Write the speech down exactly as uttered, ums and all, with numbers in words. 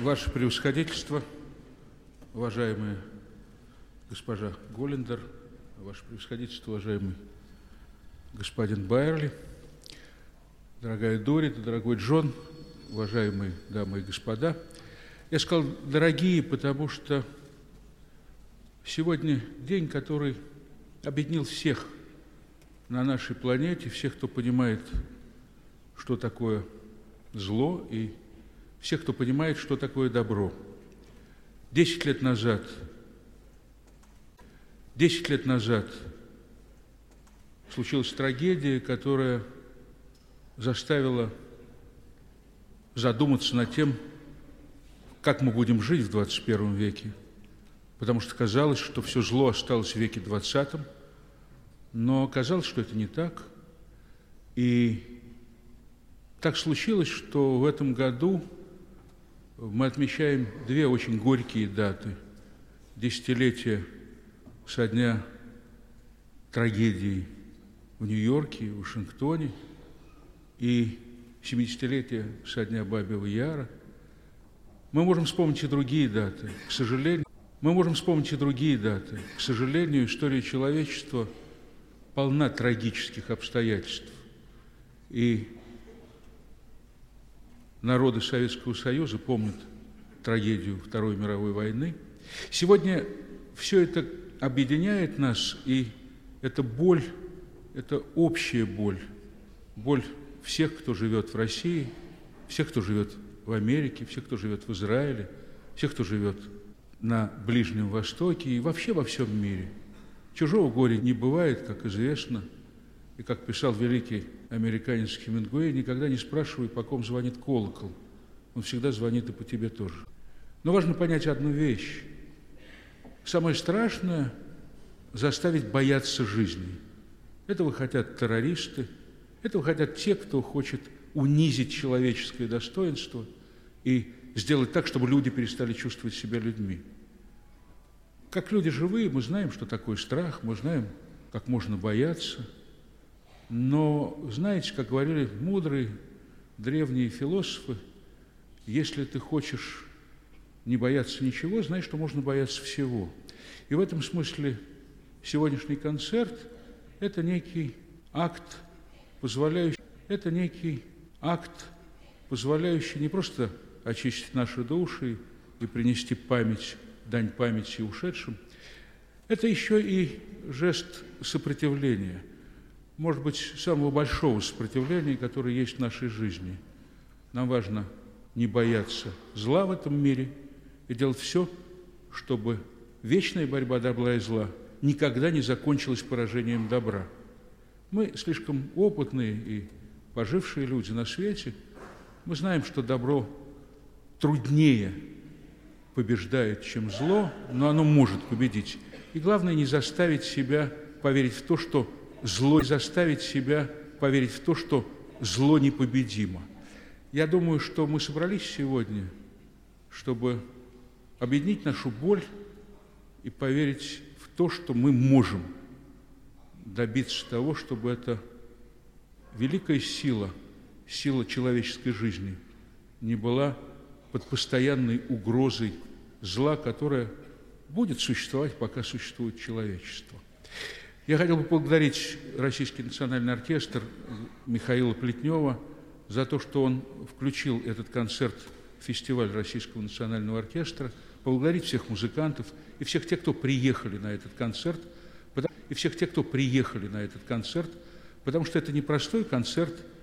Ваше Превосходительство, уважаемая госпожа Голлендер, Ваше Превосходительство, уважаемый господин Байерли, дорогая Дорит, дорогой Джон, уважаемые дамы и господа. Я сказал «дорогие», потому что сегодня день, который объединил всех на нашей планете, всех, кто понимает, что такое зло, и всех, кто понимает, что такое добро. Десять лет назад, десять лет назад случилась трагедия, которая заставила задуматься над тем, как мы будем жить в двадцать первом веке, потому что казалось, что все зло осталось в веке двадцатом, но оказалось, что это не так. И так случилось, что в этом году мы отмечаем две очень горькие даты. Десятилетие со дня трагедии в Нью-Йорке, в Вашингтоне, и семидесятилетие со дня Бабьего Яра. Мы можем вспомнить и другие даты. К сожалению, мы можем вспомнить и другие даты. К сожалению, история человечества полна трагических обстоятельств. И народы Советского Союза помнят трагедию Второй мировой войны. Сегодня все это объединяет нас, и эта боль, это общая боль, боль всех, кто живет в России, всех, кто живет в Америке, всех, кто живет в Израиле, всех, кто живет на Ближнем Востоке и вообще во всем мире. Чужого горя не бывает, как известно, и как писал великий американец Хемингуэй, никогда не спрашивай, по ком звонит колокол, он всегда звонит и по тебе тоже. Но важно понять одну вещь. Самое страшное – заставить бояться жизни. Этого хотят террористы, этого хотят те, кто хочет унизить человеческое достоинство и сделать так, чтобы люди перестали чувствовать себя людьми. Как люди живые, мы знаем, что такое страх, мы знаем, как можно бояться. Но, знаете, как говорили мудрые древние философы, если ты хочешь не бояться ничего, знай, что можно бояться всего. И в этом смысле сегодняшний концерт – это некий акт, позволяющий, это некий акт, позволяющий не просто очистить наши души и принести память, дань памяти ушедшим, это еще и жест сопротивления, может быть, самого большого сопротивления, которое есть в нашей жизни. Нам важно не бояться зла в этом мире и делать все, чтобы вечная борьба добра и зла никогда не закончилась поражением добра. Мы слишком опытные и пожившие люди на свете, мы знаем, что добро труднее побеждает, чем зло, но оно может победить. И главное, не заставить себя поверить в то, что зло, не заставить себя поверить в то, что зло непобедимо. Я думаю, что мы собрались сегодня, чтобы объединить нашу боль и поверить в то, что мы можем добиться того, чтобы эта великая сила, сила человеческой жизни не была под постоянной угрозой зла, которое будет существовать, пока существует человечество. Я хотел бы поблагодарить Российский национальный оркестр Михаила Плетнева за то, что он включил этот концерт в фестиваль Российского национального оркестра, поблагодарить всех музыкантов и всех тех, кто приехали на этот концерт, и всех тех, кто приехали на этот концерт, потому что это не простой концерт,